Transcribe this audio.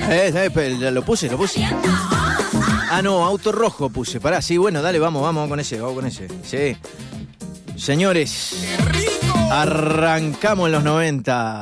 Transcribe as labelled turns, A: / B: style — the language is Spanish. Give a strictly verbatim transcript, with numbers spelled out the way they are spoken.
A: Eh, eh, lo puse, lo puse. Ah, no, auto rojo puse. Pará, sí, bueno, dale, vamos, vamos con ese, vamos con ese. Sí. Señores, arrancamos en los noventa.